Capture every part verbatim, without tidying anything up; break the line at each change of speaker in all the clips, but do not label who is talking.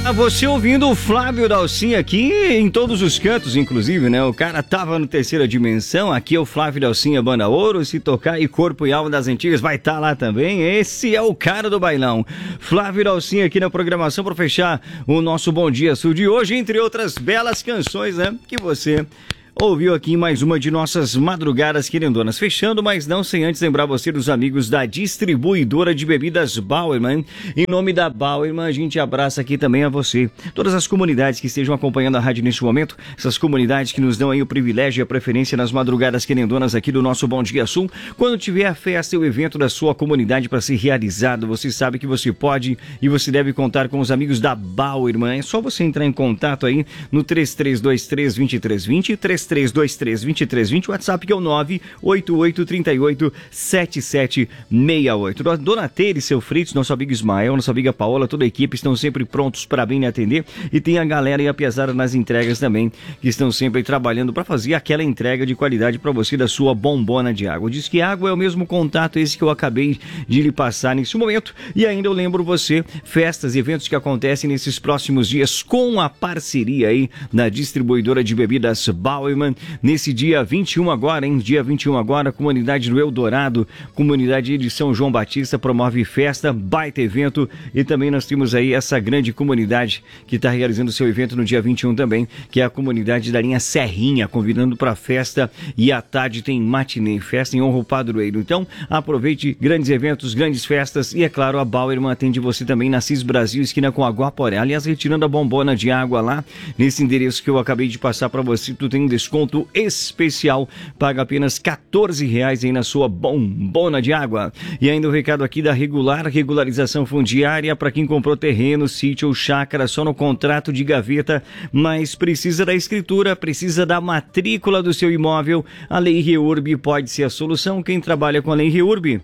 Você ouvindo o Flávio Dalcin aqui em todos os cantos, inclusive, né? O cara tava no Terceira Dimensão, aqui é o Flávio Dalcin, a Banda Ouro, se tocar e Corpo e Alma das Antigas vai estar tá lá também. Esse é o cara do bailão. Flávio Dalcin aqui na programação para fechar o nosso Bom Dia Sul de hoje, entre outras belas canções, né? Que você ouviu aqui em mais uma de nossas madrugadas querendonas. Fechando, mas não sem antes lembrar você dos amigos da distribuidora de bebidas Bauerman. Em nome da Bauerman, a gente abraça aqui também a você. Todas as comunidades que estejam acompanhando a rádio neste momento, essas comunidades que nos dão aí o privilégio e a preferência nas madrugadas querendonas aqui do nosso Bom Dia Sul. Quando tiver a festa e o evento da sua comunidade para ser realizado, você sabe que você pode e você deve contar com os amigos da Bauerman. É só você entrar em contato aí no três três dois três, dois três dois zero, três três dois três, dois três dois zero, WhatsApp que é o nove oito oito três oito sete sete seis oito. Dona Tere, seu Fritz, nosso amigo Ismael, nossa amiga Paola, toda a equipe estão sempre prontos para bem atender, e tem a galera e a pesada nas entregas também, que estão sempre trabalhando para fazer aquela entrega de qualidade para você da sua bombona de água. Diz que água é o mesmo contato esse que eu acabei de lhe passar nesse momento, e ainda eu lembro você, festas e eventos que acontecem nesses próximos dias com a parceria aí da distribuidora de bebidas Bauerman. Nesse dia vinte e um agora, hein? Dia vinte e um agora, comunidade do Eldorado, comunidade de São João Batista promove festa, baita evento, e também nós temos aí essa grande comunidade que está realizando seu evento no dia vinte e um também, que é a comunidade da linha Serrinha, convidando para festa, e à tarde tem matinê, festa em honra ao padroeiro. Então, aproveite grandes eventos, grandes festas, e é claro, a Bauerman atende você também na Cis Brasil, esquina com a Guaporé. Aliás, retirando a bombona de água lá, nesse endereço que eu acabei de passar para você, tu tem um desconto especial, paga apenas quatorze reais aí na sua bombona de água. E ainda o recado aqui da Regular, regularização fundiária para quem comprou terreno, sítio ou chácara só no contrato de gaveta, mas precisa da escritura, precisa da matrícula do seu imóvel. A Lei Reurb pode ser a solução. Quem trabalha com a Lei Reurb?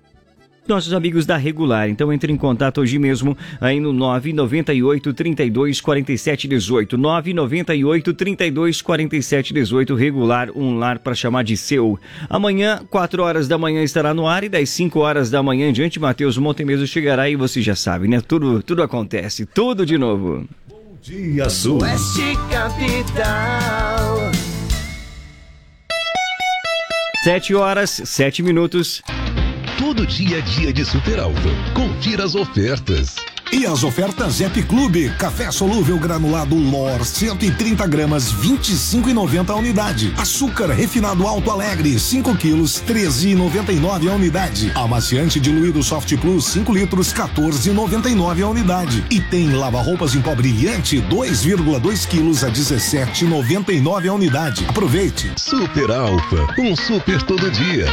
Nossos amigos da Regular. Então entre em contato hoje mesmo aí no nove nove oito, trinta e dois, quarenta e sete, dezoito, nove nove oito, trinta e dois, quarenta e sete, dezoito. Regular, um lar para chamar de seu. Amanhã, quatro horas da manhã estará no ar, e das cinco horas da manhã em diante, Matheus Montemeso chegará, e você já sabe, né? Tudo, tudo acontece, tudo de novo.
Bom Dia Sul.
Oeste Capital.
Sete horas, sete minutos.
Todo dia é dia de Super Alto. Confira as ofertas.
E as ofertas Zep Clube, café solúvel granulado Lor, cento e trinta gramas, vinte e cinco reais e noventa a unidade. Açúcar refinado Alto Alegre, cinco quilos, treze reais e noventa e nove a unidade. Amaciante diluído Soft Plus, cinco litros, quatorze reais e noventa e nove a unidade. E tem lava-roupas em pó brilhante, dois vírgula dois quilos a dezessete reais e noventa e nove a unidade. Aproveite.
Super Alfa, um super todo dia.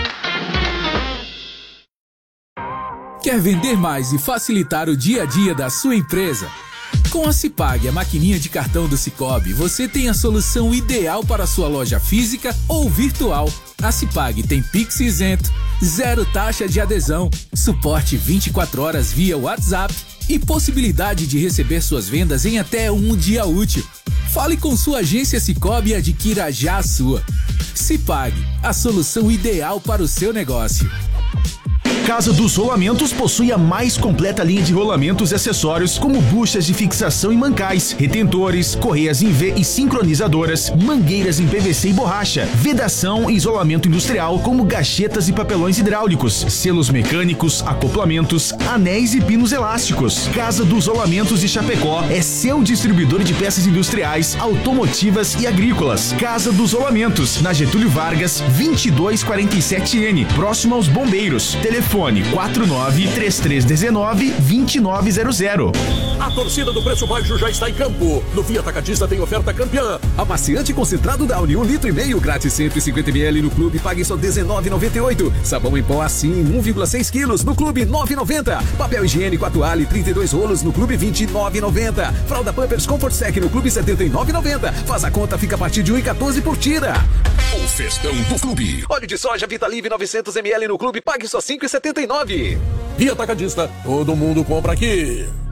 Quer vender mais e facilitar o dia a dia da sua empresa? Com a Cipag, a maquininha de cartão do Cicobi, você tem a solução ideal para a sua loja física ou virtual. A Cipag tem Pix isento, zero taxa de adesão, suporte vinte e quatro horas via WhatsApp e possibilidade de receber suas vendas em até um dia útil. Fale com sua agência Cicobi e adquira já a sua. Cipag, a solução ideal para o seu negócio.
Casa dos Rolamentos possui a mais completa linha de rolamentos e acessórios, como buchas de fixação e mancais, retentores, correias em V e sincronizadoras, mangueiras em P V C e borracha, vedação e isolamento industrial, como gachetas e papelões hidráulicos, selos mecânicos, acoplamentos, anéis e pinos elásticos. Casa dos Rolamentos de Chapecó é seu distribuidor de peças industriais, automotivas e agrícolas. Casa dos Rolamentos, na Getúlio Vargas, vinte e dois quarenta e sete N, próximo aos Bombeiros. Telefone quatro nove três três um nove, dois nove zero zero.
A torcida do Preço Baixo já está em campo. No Via Atacadista tem oferta campeã. Amaciante concentrado Downy, um litro e meio, grátis cento e cinquenta mililitros no Clube, pague só dezenove reais e noventa e oito centavos. Sabão em pó assim, um vírgula seis quilos, no Clube, nove reais e noventa centavos. Papel higiênico Atuale, trinta e dois rolos, no Clube, vinte e nove reais e noventa centavos. Fralda Pampers Comfort Sec, no Clube, setenta e nove reais e noventa centavos. Faz a conta, fica a partir de um real e quatorze centavos por tira.
O festão do Clube.
Óleo de soja Vitalive novecentos mililitros no Clube, pague só cinco reais e setenta e nove centavos. Via Atacadista, todo mundo compra aqui.